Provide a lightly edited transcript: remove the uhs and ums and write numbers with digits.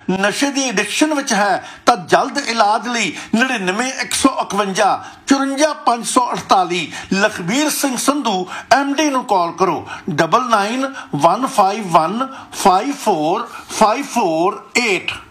ਨਸ਼ੇ ਦੀ ਐਡਿਕਸ਼ਨ ਵਿੱਚ ਹੈ ਤਾਂ ਜਲਦ ਇਲਾਜ ਲਈ 99 151 54 548 ਲਖਬੀਰ ਸਿੰਘ ਸੰਧੂ MD ਨੂੰ ਕਾਲ ਕਰੋ 99 151 54 548।